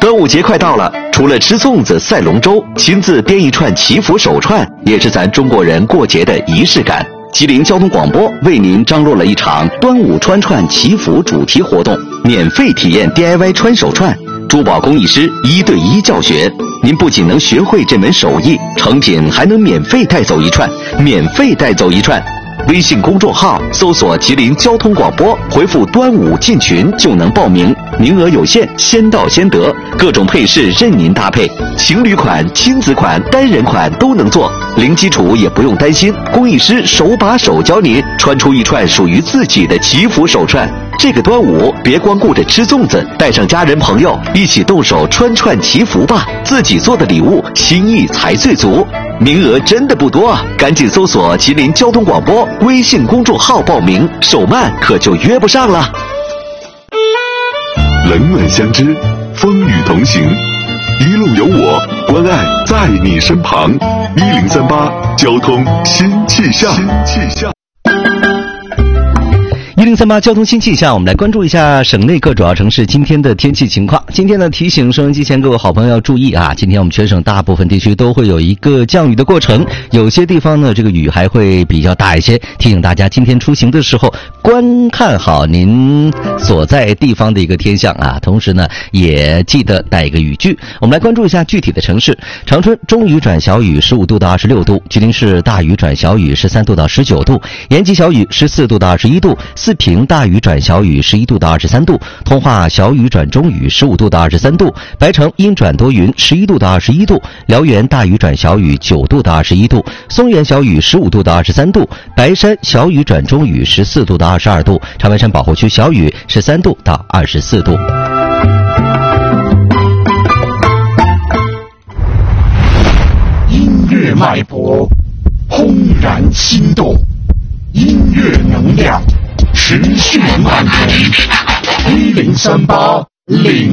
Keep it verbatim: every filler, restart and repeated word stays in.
端午节快到了，除了吃粽子、赛龙舟，亲自编一串祈福手串，也是咱中国人过节的仪式感。吉林交通广播为您张罗了一场端午穿串祈福主题活动，免费体验 D I Y 穿手串，珠宝工艺师一对一教学。您不仅能学会这门手艺，成品还能免费带走一串，免费带走一串。微信公众号搜索吉林交通广播，回复端午进群就能报名，名额有限，先到先得，各种配饰任您搭配，情侣款、亲子款、单人款都能做，零基础也不用担心，工艺师手把手教您穿出一串属于自己的祈福手串。这个端午别光顾着吃粽子，带上家人朋友一起动手穿串祈福吧，自己做的礼物心意才最足。名额真的不多，赶紧搜索吉林交通广播微信公众号报名，手慢可就约不上了。 冷暖相知，风雨同行，一路有我，关爱在你身旁。一零三八交通新气象。新气象。 一零三八交通新气象，我们来关注一下省内各主要城市今天的天气情况。今天呢，提醒收音机前各位好朋友要注意啊，今天我们全省大部分地区都会有一个降雨的过程，有些地方呢，这个雨还会比较大一些。提醒大家今天出行的时候，观看好您所在地方的一个天象啊，同时呢，也记得带一个雨具。我们来关注一下具体的城市：长春中雨转小雨，十五度到二十六度；吉林市大雨转小雨，十三度到十九度；延吉小雨，十四度到二十一度；四平大雨转小雨，十一度到二十三度；通化小雨转中雨，十五度到二十三度；白城阴转多云，十一度到二十一度；辽源大雨转小雨，九度到二十一度；松原小雨，十五度到二十三度；白山小雨转中雨，十四度到二十二度；长白山保护区小雨，十三度到二十四度。 音乐脉搏，轰然心动，音乐能量持续蔓延。一零三八领